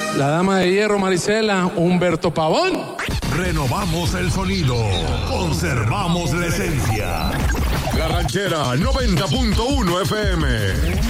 La dama de hierro, Marisela, Humberto Pavón. Renovamos el sonido, conservamos la esencia. La Ranchera 90.1 FM.